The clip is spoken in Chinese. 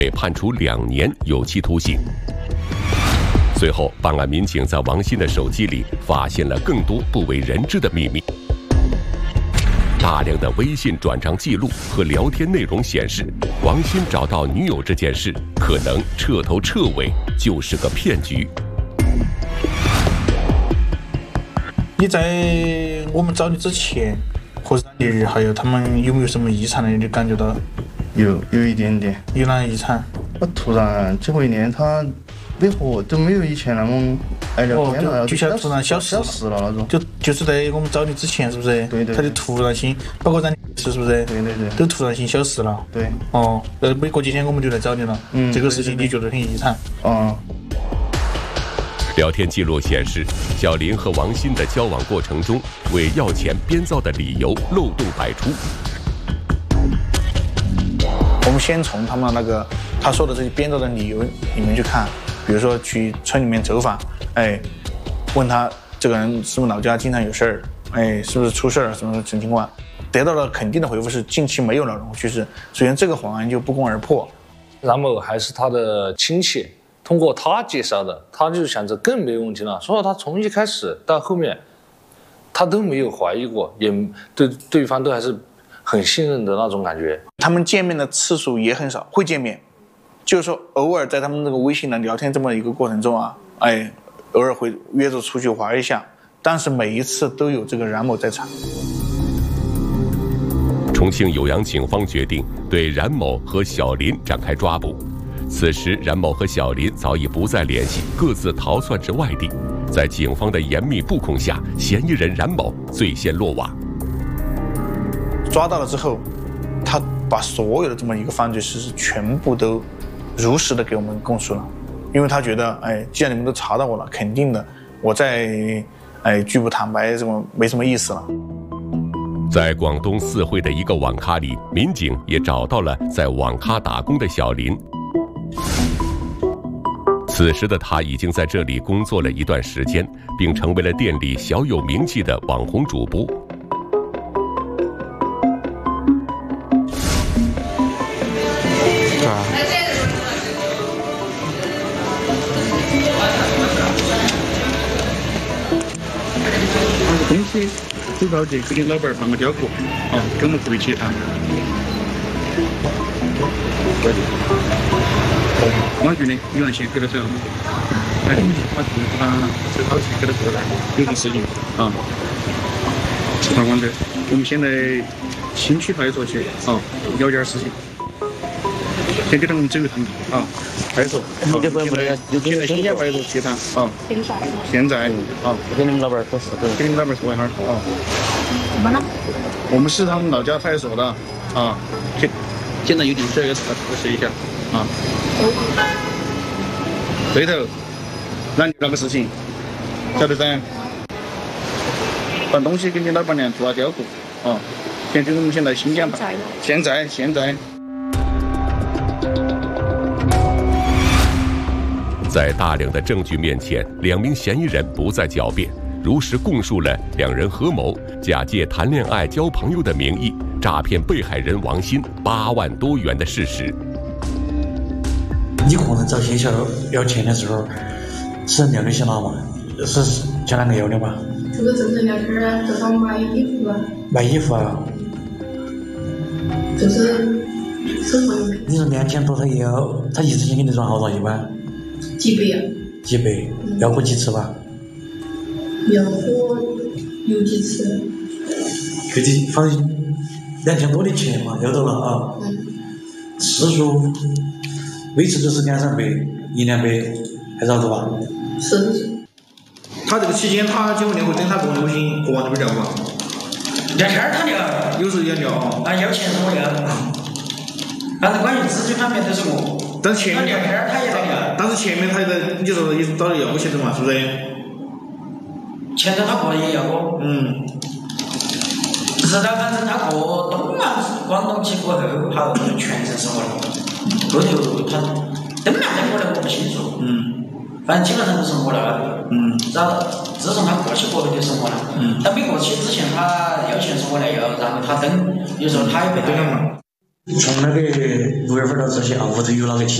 被判处2年有期徒刑。随后，办案民警在王鑫的手机里发现了更多不为人知的秘密。大量的微信转账记录和聊天内容显示，王鑫找到女友这件事，可能彻头彻尾就是个骗局。 你在我们找你之前，或者你还有他们有没有什么异常的？你感觉到？ 有一点点。 有哪异常？ 我突然这回年他为何都没有以前那种爱聊天了， 就像突然消失了那种。 就是在我们找你之前，是不是？ 对。 他就突然性，包括咱是不是？ 对， 都突然性消失了。 对。 哦，没过几天我们就来找你了。这个事情你觉得很异常？ 聊天记录显示，小林和王鑫的交往过程中，为要钱编造的理由漏洞百出。 我们先从他们那个他说的这些编造的理由里面去看，比如说去村里面走访，问他这个人是不是老家经常有事儿，是不是出事儿，什么情况，得到了肯定的回复是近期没有老人去世，首先这个谎案就不攻而破。 冉某还是他的亲戚，通过他介绍的，他就想着更没问题了，所以他从一开始到后面，他都没有怀疑过，也对对方都还是很信任的那种感觉。 他们见面的次数也很少，会见面，就是说偶尔在他们那个微信的聊天这么一个过程中啊，偶尔会约着出去玩一下，但是每一次都有这个冉某在场。 重庆酉阳警方决定对冉某和小林展开抓捕。此时，冉某和小林早已不再联系，各自逃窜至外地。在警方的严密布控下，嫌疑人冉某最先落网。 抓到了之后，他把所有的这么一个犯罪事实全部都如实的给我们供述了，因为他觉得，既然你们都查到我了，肯定的，我再拒不坦白，没什么意思了。 在广东四惠的一个网咖里，民警也找到了在网咖打工的小林。此时的他已经在这里工作了一段时间，并成为了店里小有名气的网红主播。 东西走到这，给你老板放个雕刻，跟我们回去谈。网剧的原先给他走，他这好奇给他做了，有种事情吃饭广州，我们现在新区派出所去了解事情，先给他们走一趟派出所。你这不能，现在新派出所去谈现在给你们老板说事， 给你们老板说一下怎么了？ 我们是他们老家派出所的现在有点事要核实一下对头，让你那个事情，晓得噻？把东西给你老板娘做下雕刻现在我们现在新疆吧，现在。 在大量的证据面前，2名嫌疑人不再狡辩，如实供述了2人合谋，假借谈恋爱交朋友的名义，诈骗被害人王鑫8万多元的事实。 你可能找谢晓要钱的时候是联系他吗？是叫哪个要的吗？ 这个正常聊天啊，就说买衣服啊。买衣服啊？就是生活用品。你说2天多少要？他一次性给你转好少一万？几百啊？几百？要过几次吧？要过有几次？具体反正2天多的钱嘛，要到了次数。维持就是2-3倍，1-2倍，还是好多吧？是。 他这个期间，他结婚后跟他过微信和往那边聊过。聊天他聊，有时候也聊要钱是我聊，但是关于资金方面都是我。但是前面聊天他也在聊，但是前面他你就说一直找他要过钱的嘛，是不是？前头他过也要过。是的，反正他过广东籍过后，他全程生活了。后头他登过来我不清楚，反正基本上都生活了，然后自从他过去过后就生活了，但没过去之前他要钱生活了以后，然后他登，有时候他也被登了嘛。 从那个6月份到这些啊，屋头有那个